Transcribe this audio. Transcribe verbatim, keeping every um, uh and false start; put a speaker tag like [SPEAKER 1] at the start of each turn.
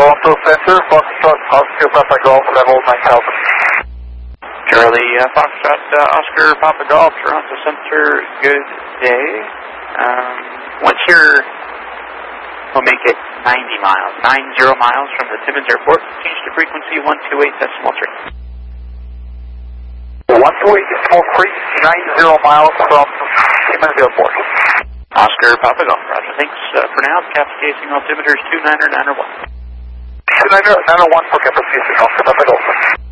[SPEAKER 1] Toronto Center, Foxtrot, Oscar Papa Golf, level nine thousand.
[SPEAKER 2] Charlie, uh, Foxtrot, uh, Oscar Papa Golf, Toronto Center, good day. Um, what's your, we'll make it ninety miles, ninety miles from the Timmins Airport, change to frequency one two eight decimal three.
[SPEAKER 1] one two eight decimal three, ninety miles from Timmins Airport.
[SPEAKER 2] Oscar Papa Golf, Roger, thanks uh, for now, capacity casing altimeter is two nine nine one.
[SPEAKER 1] two nine nine one for capacity casing, Oscar Papa Golf.